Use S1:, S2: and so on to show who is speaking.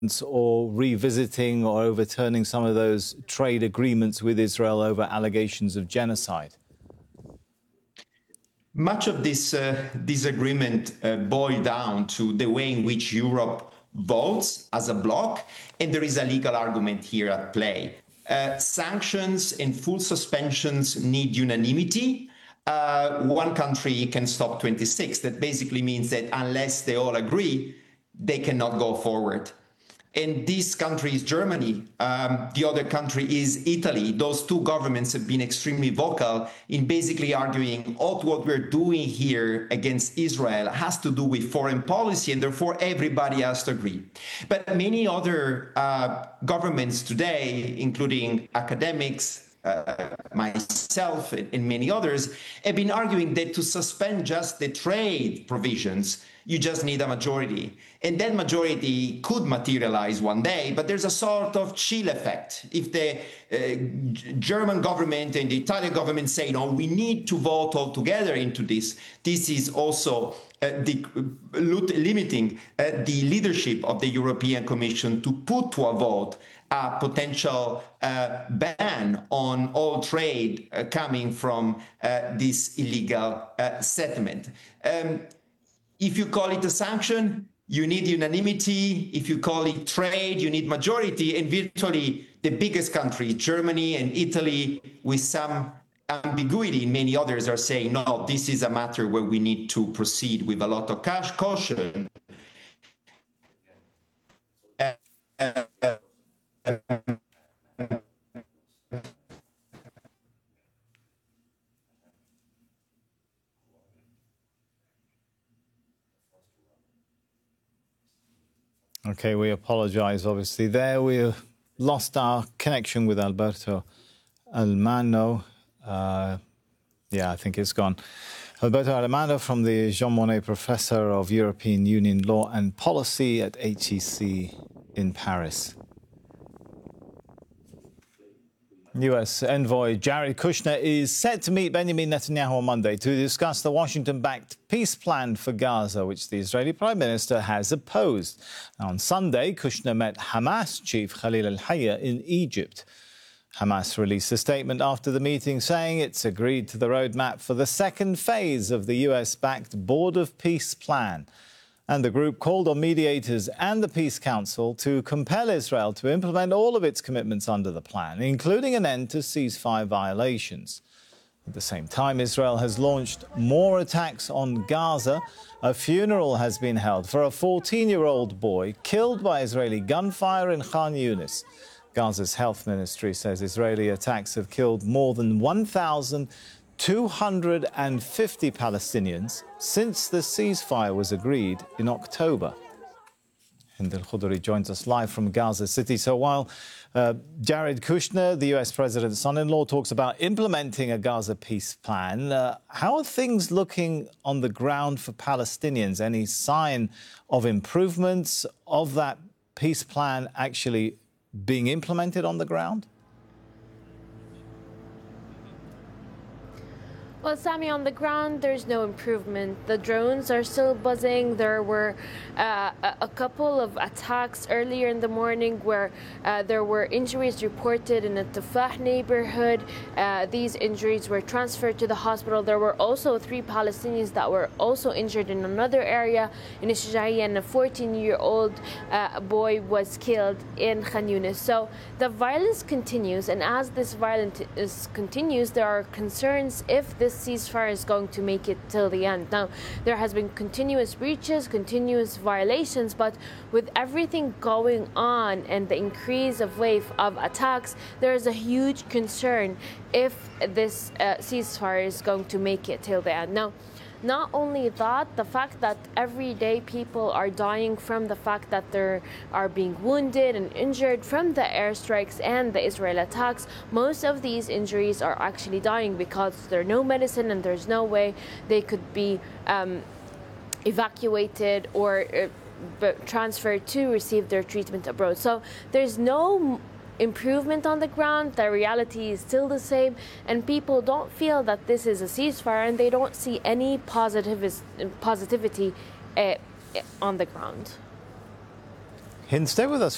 S1: or revisiting or overturning some of those trade agreements with Israel over allegations of genocide?
S2: Much of this disagreement boils down to the way in which Europe votes as a bloc, and there is a legal argument here at play. Sanctions and full suspensions need unanimity. One country can stop 26. That basically means that unless they all agree, they cannot go forward. And this country is Germany. The other country is Italy. Those two governments have been extremely vocal in basically arguing all what we're doing here against Israel has to do with foreign policy, and therefore everybody has to agree. But many other governments today, including academics, myself and many others, have been arguing that to suspend just the trade provisions, you just need a majority. And that majority could materialize one day, but there's a sort of chill effect. If the German government and the Italian government say, no, we need to vote all together into this, this is also limiting the leadership of the European Commission to put to a vote a potential ban on all trade coming from this illegal settlement. If you call it a sanction, you need unanimity. If you call it trade, you need majority. And virtually the biggest countries, Germany and Italy, with some ambiguity, many others are saying, no, this is a matter where we need to proceed with a lot of caution.
S1: Okay, we apologize, obviously. There we lost our connection with Alberto Alemanno. Yeah, I think it's gone. Alberto Alemanno from the Jean Monnet Professor of European Union Law and Policy at HEC in Paris. US envoy Jared Kushner is set to meet Benjamin Netanyahu on Monday to discuss the Washington-backed peace plan for Gaza, which the Israeli Prime Minister has opposed. On Sunday, Kushner met Hamas chief Khalil al-Hayya in Egypt. Hamas released a statement after the meeting saying it's agreed to the roadmap for the second phase of the US-backed Board of Peace plan. And the group called on mediators and the Peace Council to compel Israel to implement all of its commitments under the plan, including an end to ceasefire violations. At the same time, Israel has launched more attacks on Gaza. A funeral has been held for a 14-year-old boy killed by Israeli gunfire in Khan Yunis. Gaza's health ministry says Israeli attacks have killed more than 1,250 Palestinians since the ceasefire was agreed in October. Hind al-Khudri joins us live from Gaza City. So while Jared Kushner, the US president's son-in-law, talks about implementing a Gaza peace plan, how are things looking on the ground for Palestinians? Any sign of improvements of that peace plan actually being implemented on the ground?
S3: Well, Sami, on the ground, there's no improvement. The drones are still buzzing. There were a couple of attacks earlier in the morning where there were injuries reported in the Tufah neighborhood. These injuries were transferred to the hospital. There were also 3 Palestinians that were also injured in another area in Shijaiya, and a 14-year-old boy was killed in Khan Yunis. So the violence continues, and as this violence continues, there are concerns if this ceasefire is going to make it till the end. Now, there has been continuous breaches, continuous violations, but with everything going on and the increase of wave of attacks, there is a huge concern if this ceasefire is going to make it till the end. Now, not only that, the fact that every day people are dying from the fact that they are being wounded and injured from the airstrikes and the Israel attacks. Most of these injuries are actually dying because there's no medicine and there's no way they could be evacuated or transferred to receive their treatment abroad. So there's no improvement on the ground. The reality is still the same, and people don't feel that this is a ceasefire, and they don't see any positivity on the ground.
S1: Hind, stay with us